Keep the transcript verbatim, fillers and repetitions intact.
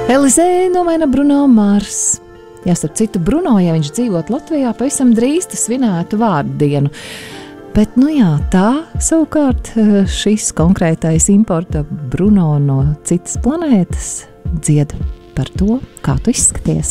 Elizē nomaina Bruno Mars. Jā, starp citu, Bruno, ja viņš dzīvot Latvijā, pavisam drīz tas svinētu vārdu dienu. Bet, nu jā, tā savukārt šis konkrētais importa Bruno no citas planētas dzied par to, kā tu izskaties.